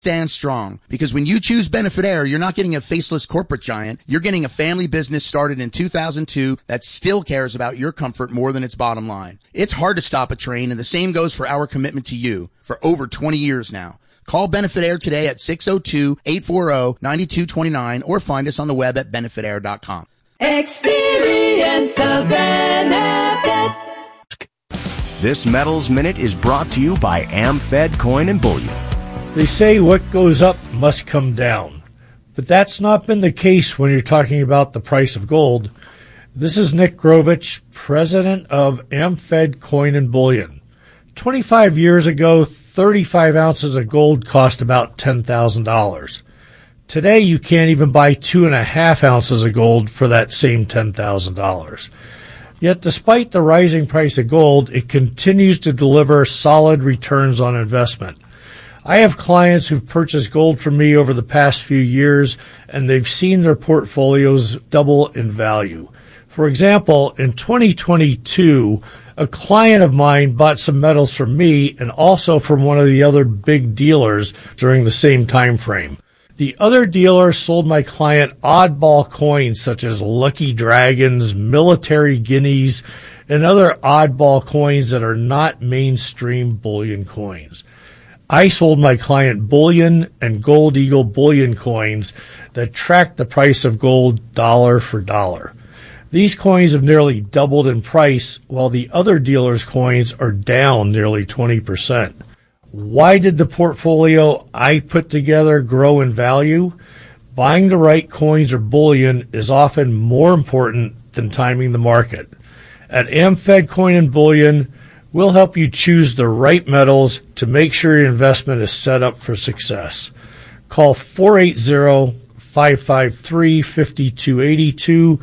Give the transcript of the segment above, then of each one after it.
stand strong, because when you choose Benefit Air, you're not getting a faceless corporate giant. You're getting a family business started in 2002 that still cares about your comfort more than its bottom line. It's hard to stop a train, and the same goes for our commitment to you for over 20 years now. Call Benefit Air today at 602-840-9229 or find us on the web at benefitair.com. Experience the benefit. This Metals Minute is brought to you by AmFed Coin and Bullion. They say what goes up must come down, but that's not been the case when you're talking about the price of gold. This is Nick Grovich, president of AmFed Coin and Bullion. 25 years ago, 35 ounces of gold cost about $10,000. Today, you can't even buy 2.5 ounces of gold for that same $10,000. Yet, despite the rising price of gold, it continues to deliver solid returns on investment. I have clients who've purchased gold from me over the past few years, and they've seen their portfolios double in value. For example, in 2022, a client of mine bought some metals from me and also from one of the other big dealers during the same time frame. The other dealer sold my client oddball coins such as Lucky Dragons, military guineas, and other oddball coins that are not mainstream bullion coins. I sold my client bullion and Gold Eagle bullion coins that track the price of gold dollar for dollar. These coins have nearly doubled in price, while the other dealers' coins are down nearly 20%. Why did the portfolio I put together grow in value? Buying the right coins or bullion is often more important than timing the market. At AmFed Coin and Bullion, we'll help you choose the right metals to make sure your investment is set up for success. Call 480-553-5282,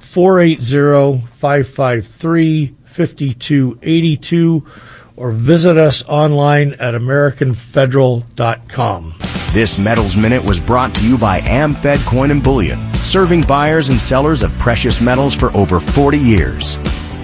480-553-5282, or visit us online at AmericanFederal.com. This Metals Minute was brought to you by AmFed Coin and Bullion, serving buyers and sellers of precious metals for over 40 years.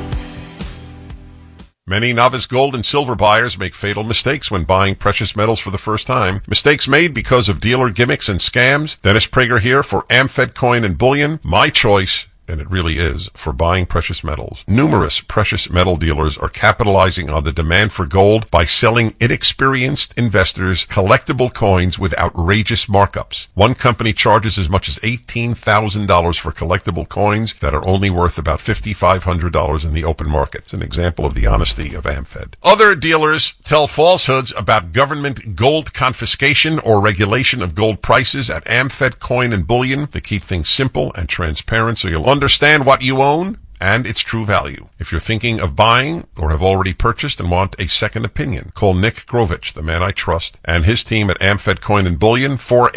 Many novice gold and silver buyers make fatal mistakes when buying precious metals for the first time. Mistakes made because of dealer gimmicks and scams. Dennis Prager here for AmFed Coin and Bullion. My choice, and it really is, for buying precious metals. Numerous precious metal dealers are capitalizing on the demand for gold by selling inexperienced investors collectible coins with outrageous markups. One company charges as much as $18,000 for collectible coins that are only worth about $5,500 in the open market. It's an example of the honesty of AmFed. Other dealers tell falsehoods about government gold confiscation or regulation of gold prices at AmFed Coin and Bullion. They keep things simple and transparent so you'll understand what you own and its true value. If you're thinking of buying or have already purchased and want a second opinion, call Nick Grovich, the man I trust, and his team at AmFed Coin and Bullion,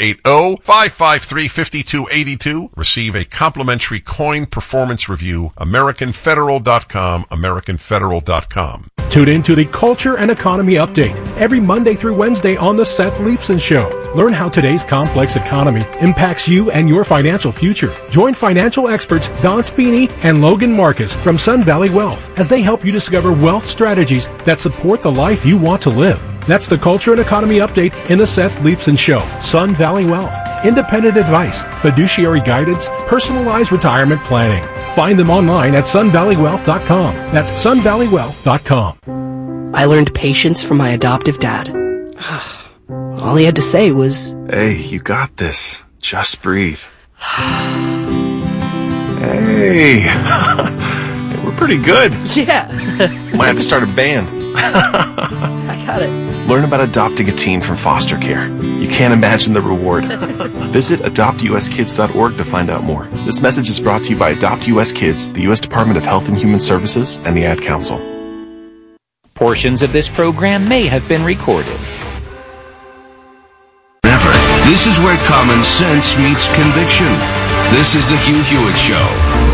480-553-5282. Receive a complimentary coin performance review, AmericanFederal.com, AmericanFederal.com. Tune in to the Culture and Economy Update every Monday through Wednesday on The Seth Leibsohn Show. Learn how today's complex economy impacts you and your financial future. Join financial experts Don Spini and Logan Marcus from Sun Valley Wealth as they help you discover wealth strategies that support the life you want to live. That's the Culture and Economy Update in The Seth Leibsohn Show. Sun Valley Wealth. Independent advice, fiduciary guidance, personalized retirement planning. Find them online at sunvalleywealth.com. That's sunvalleywealth.com. I learned patience from my adoptive dad. All he had to say was, "Hey, you got this. Just breathe." Hey, we're pretty good. Yeah. Might have to start a band. I got it. Learn about adopting a teen from foster care. You can't imagine the reward. Visit adoptuskids.org to find out more. This message is brought to you by Adopt US Kids, the U.S. Department of Health and Human Services, and the Ad Council. Portions of this program may have been recorded. This is where common sense meets conviction. This is the Hugh Hewitt Show.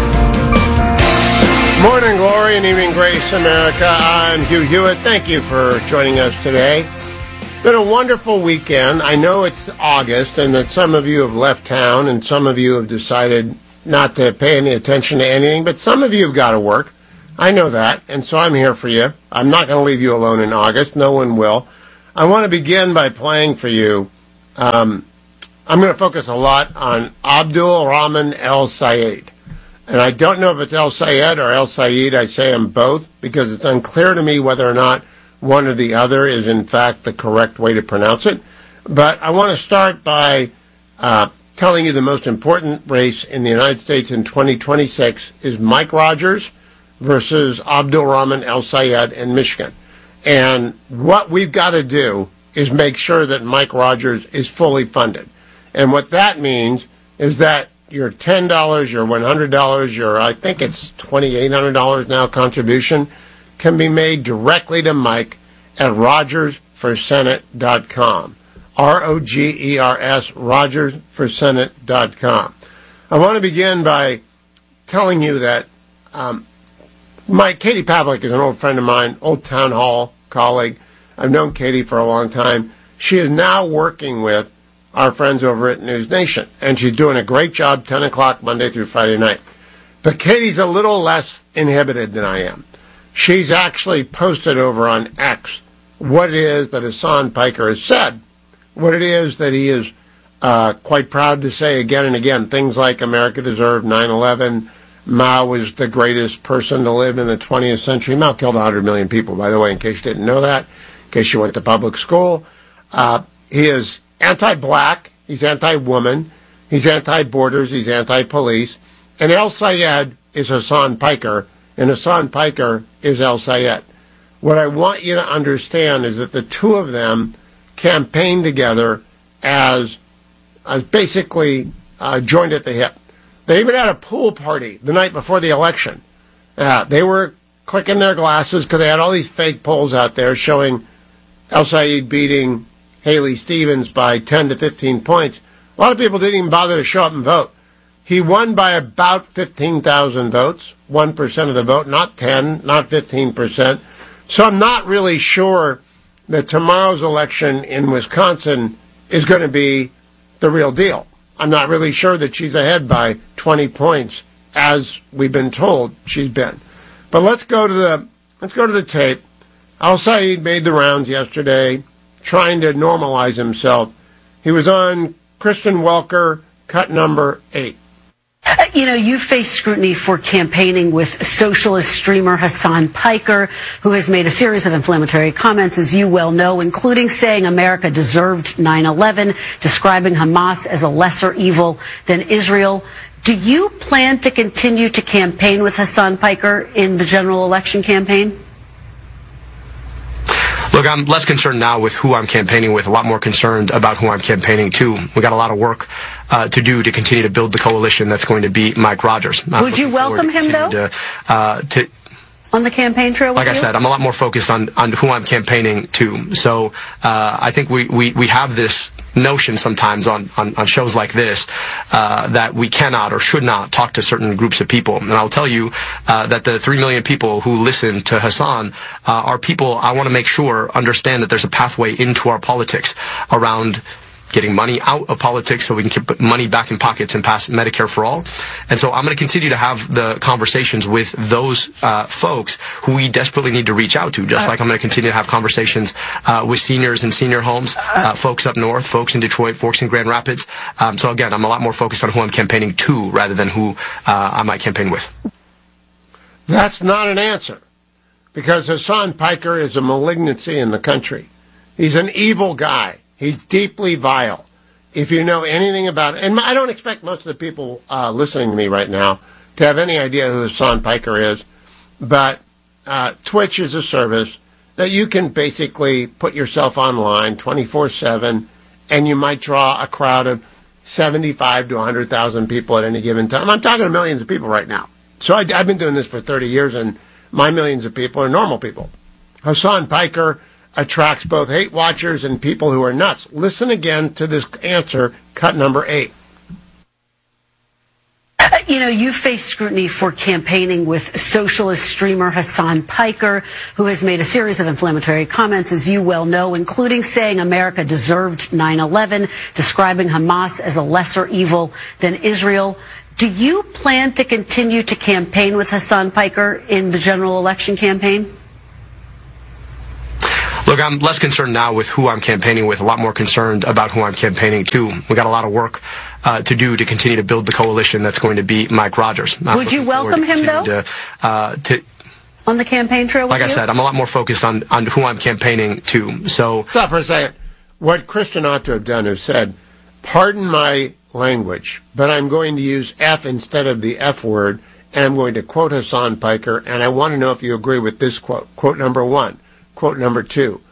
Morning glory and evening grace, America. I'm Hugh Hewitt. Thank you for joining us today. Been a wonderful weekend. I know it's August and that some of you have left town and some of you have decided not to pay any attention to anything, but some of you have got to work. I know that, and so I'm here for you. I'm not going to leave you alone in August. No one will. I want to begin by playing for you I'm going to focus a lot on Abdul Rahman El Sayed. And I don't know if it's El Sayed or El Sayed. I say them both because it's unclear to me whether or not one or the other is in fact the correct way to pronounce it. But I want to start by telling you the most important race in the United States in 2026 is Mike Rogers versus Abdul Rahman El Sayed in Michigan. And what we've got to do is make sure that Mike Rogers is fully funded. And what that means is that your $10, your $100, your, I think it's $2,800 now contribution can be made directly to Mike at RogersForSenate.com. ROGERS, RogersForSenate.com. I want to begin by telling you that Katie Pavlik is an old friend of mine, old town hall colleague. I've known Katie for a long time. She is now working with our friends over at News Nation, and she's doing a great job, 10 o'clock Monday through Friday night. But Katie's a little less inhibited than I am. She's actually posted over on X what it is that Hasan Piker has said, what it is that he is quite proud to say again and again, things like America deserved 9/11, Mao was the greatest person to live in the 20th century. Mao killed 100 million people, by the way, in case you didn't know that, in case you went to public school. He is anti-black, he's anti-woman, he's anti-borders, he's anti-police, and El Sayed is Hasan Piker, and Hasan Piker is El Sayed. What I want you to understand is that the two of them campaigned together as basically joined at the hip. They even had a pool party the night before the election. They were clicking their glasses because they had all these fake polls out there showing El Sayed beating Haley Stevens by 10 to 15 points. A lot of people didn't even bother to show up and vote. He won by about 15,000 votes, 1% of the vote, not 10, not 15%. So I'm not really sure that tomorrow's election in Wisconsin is going to be the real deal. I'm not really sure that she's ahead by 20 points, as we've been told she's been. But let's go to the tape. El Sayed made the rounds yesterday, trying to normalize himself. He was on Kristen Welker, cut number 8. You faced scrutiny for campaigning with socialist streamer Hasan Piker, who has made a series of inflammatory comments, as you well know, including saying America deserved 9/11, describing Hamas as a lesser evil than Israel. Do you plan to continue to campaign with Hasan Piker in the general election campaign? Look, I'm less concerned now with who I'm campaigning with, a lot more concerned about who I'm campaigning to. We got a lot of work to do to continue to build the coalition that's going to beat Mike Rogers. Would you welcome him, though? On the campaign trail with Like I said, I'm a lot more focused on who I'm campaigning to. So I think we have this notion sometimes on shows like this that we cannot or should not talk to certain groups of people. And I'll tell you that the 3 million people who listen to Hasan are people I want to make sure understand that there's a pathway into our politics around getting money out of politics so we can put money back in pockets and pass Medicare for all. And so I'm going to continue to have the conversations with those folks who we desperately need to reach out to, just like I'm going to continue to have conversations with seniors in senior homes, folks up north, folks in Detroit, folks in Grand Rapids. So again, I'm a lot more focused on who I'm campaigning to rather than who I might campaign with. That's not an answer, because Hasan Piker is a malignancy in the country. He's an evil guy. He's deeply vile. If you know anything about it, and I don't expect most of the people listening to me right now to have any idea who Hasan Piker is, but Twitch is a service that you can basically put yourself online 24/7, and you might draw a crowd of 75 to 100,000 people at any given time. I'm talking to millions of people right now. So I've been doing this for 30 years, and my millions of people are normal people. Hasan Piker attracts both hate watchers and people who are nuts. Listen again to this answer, cut number 8. You faced scrutiny for campaigning with socialist streamer Hasan Piker, who has made a series of inflammatory comments, as you well know, including saying America deserved 9/11, describing Hamas as a lesser evil than Israel. Do you plan to continue to campaign with Hasan Piker in the general election campaign? Look, I'm less concerned now with who I'm campaigning with, a lot more concerned about who I'm campaigning to. We got a lot of work to do to continue to build the coalition that's going to beat Mike Rogers. Would you welcome him, though? On the campaign trail with Like I said, I'm a lot more focused on who I'm campaigning to. So stop for a second. What Christian ought to have done is said, pardon my language, but I'm going to use F instead of the F word, and I'm going to quote Hassan Piker, and I want to know if you agree with this quote. Quote number 1. Quote number 2.